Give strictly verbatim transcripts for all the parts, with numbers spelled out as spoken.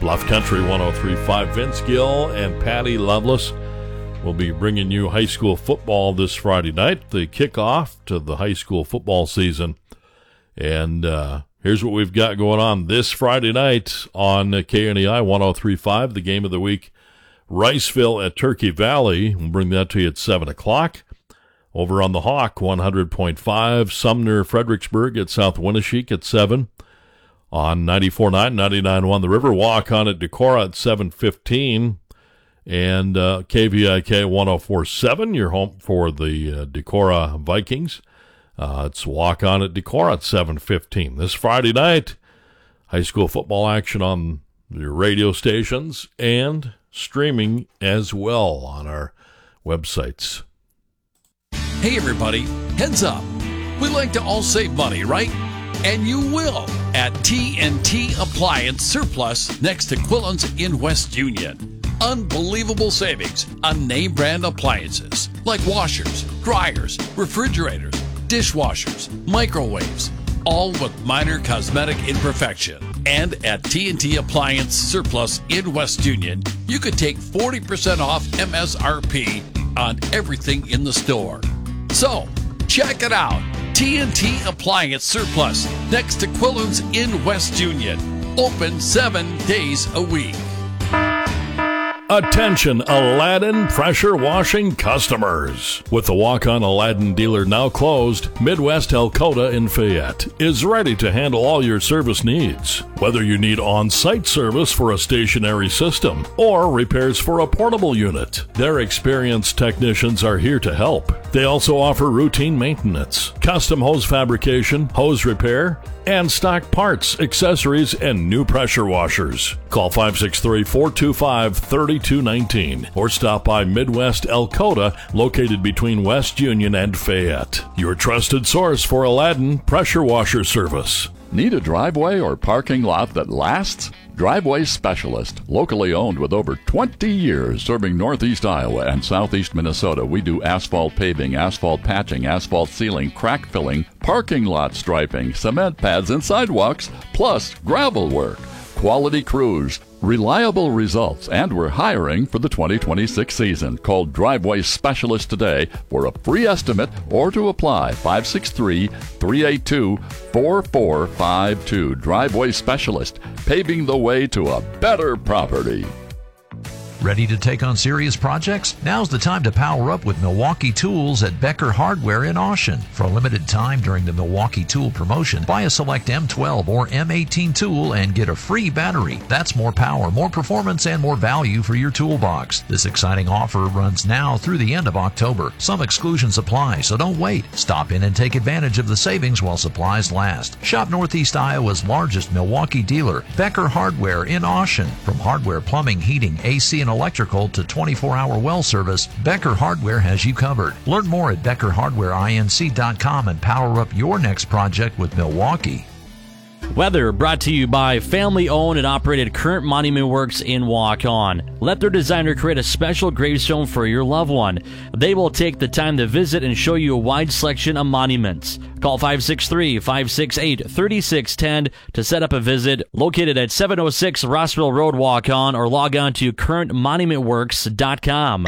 Bluff Country one oh three point five. Vince Gill and Patty Loveless will be bringing you high school football this Friday night, the kickoff to the high school football season. And uh, here's what we've got going on this Friday night on K N E I one oh three point five, the game of the week, Riceville at Turkey Valley. We'll bring that to you at seven o'clock. Over on the Hawk, one hundred point five, Sumner Fredericksburg at South Winneshiek at seven. On ninety-four point nine, ninety-nine point one, the Riverwalk on at Decorah at seven fifteen. And uh, K V I K one oh four point seven, your home for the uh, Decorah Vikings. Uh, it's Walk on at Decorah at seven fifteen. This Friday night, high school football action on your radio stations and streaming as well on our websites. Hey everybody, heads up. We like to all save money, right? And you will at T N T Appliance Surplus next to Quillen's in West Union. Unbelievable savings on name brand appliances like washers, dryers, refrigerators, dishwashers, microwaves, all with minor cosmetic imperfection. And at T N T Appliance Surplus in West Union, you could take forty percent off M S R P on everything in the store. So, check it out. T N T Appliance Surplus next to Quillen's in West Union. Open seven days a week. Attention Aladdin pressure washing customers. With the Walk-On Aladdin dealer now closed, Midwest Elkota in Fayette is ready to handle all your service needs. Whether you need on-site service for a stationary system or repairs for a portable unit, their experienced technicians are here to help. They also offer routine maintenance, custom hose fabrication, hose repair, and stock parts, accessories, and new pressure washers. Call five six three, four two five, three two one nine or stop by Midwest Elkota, located between West Union and Fayette. Your trusted source for Aladdin pressure washer service. Need a driveway or parking lot that lasts? Driveway Specialist, locally owned with over twenty years serving Northeast Iowa and Southeast Minnesota. We do asphalt paving, asphalt patching, asphalt sealing, crack filling, parking lot striping, cement pads and sidewalks, plus gravel work. Quality crews, reliable results, and we're hiring for the twenty twenty-six season. Call Driveway Specialist today for a free estimate or to apply. five six three, three eight two, four four five two. Driveway Specialist, paving the way to a better property. Ready to take on serious projects? Now's the time to power up with Milwaukee Tools at Becker Hardware in Austin. For a limited time during the Milwaukee Tool promotion, buy a select M twelve or M eighteen tool and get a free battery. That's more power, more performance, and more value for your toolbox. This exciting offer runs now through the end of October. Some exclusions apply, so don't wait. Stop in and take advantage of the savings while supplies last. Shop Northeast Iowa's largest Milwaukee dealer, Becker Hardware in Austin. From hardware, plumbing, heating, A C, and electrical to twenty-four hour well service, Becker Hardware has you covered. Learn more at becker hardware inc dot com and power up your next project with Milwaukee. Weather brought to you by family-owned and operated Current Monument Works in Walk-On. Let their designer create a special gravestone for your loved one. They will take the time to visit and show you a wide selection of monuments. Call five six three, five six eight, three six one zero to set up a visit. Located at seven oh six Rossville Road, Walk-On, or log on to current monument works dot com.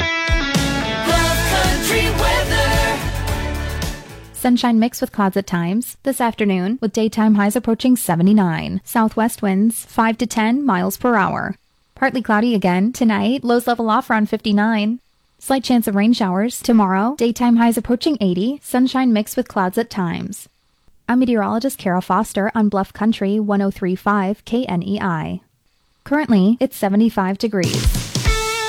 Sunshine mix with clouds at times this afternoon with daytime highs approaching seventy-nine. Southwest winds five to ten miles per hour. Partly cloudy again tonight. Lows level off around fifty-nine. Slight chance of rain showers tomorrow. Daytime highs approaching eighty. Sunshine mix with clouds at times. I'm meteorologist Kara Foster on Bluff Country one oh three point five K N E I. Currently, it's seventy-five degrees.